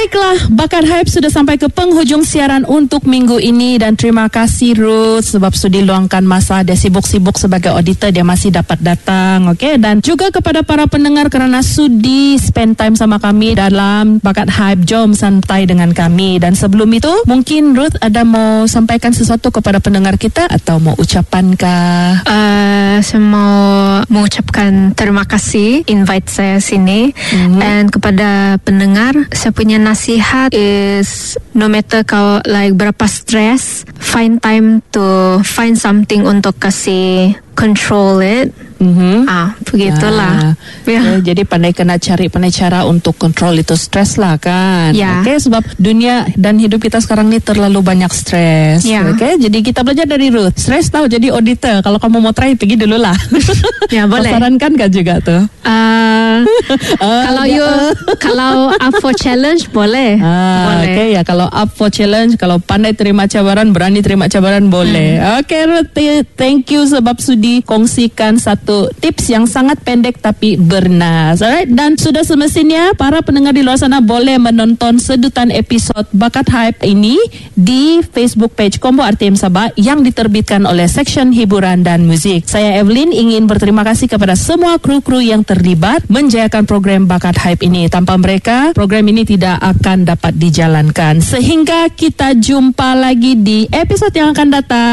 Baiklah, Bakat Hype sudah sampai ke penghujung siaran untuk minggu ini dan terima kasih Ruth sebab sudi luangkan masa. Dia sibuk-sibuk sebagai auditor, dia masih dapat datang, okey. Dan juga kepada para pendengar kerana sudi spend time sama kami dalam Bakat Hype. Jom santai dengan kami. Dan sebelum itu, mungkin Ruth ada mau sampaikan sesuatu kepada pendengar kita atau mau ucapankah? Saya mau mengucapkan terima kasih invite saya sini. Dan kepada pendengar, saya punya nasihat is no matter kau like berapa stress, find time to find something untuk kasih control it. Begitulah. Jadi pandai cara untuk kontrol itu stres lah kan. Okey, sebab dunia dan hidup kita sekarang ni terlalu banyak stres. Okey, jadi kita belajar dari Ruth. Stres tahu jadi auditor. Kalau kamu mau try, pergi dulu lah. Ya, boleh. Sarankan kan juga tuh. Kalau up for challenge boleh. Boleh. Okay, ya, kalau up for challenge, kalau pandai terima cabaran, berani terima cabaran, boleh. Okay, Ruth, thank you sebab sudi kongsikan satu tips yang sangat pendek tapi bernas. Alright, dan sudah semestinya para pendengar di luar sana boleh menonton sedutan episod Bakat Hype ini di Facebook page Combo RTM Sabah yang diterbitkan oleh Seksyen Hiburan dan Muzik. Saya Evelyn ingin berterima kasih kepada semua kru-kru yang terlibat menjayakan program Bakat Hype ini. Tanpa mereka, program ini tidak akan dapat dijalankan. Sehingga kita jumpa lagi di episod yang akan datang.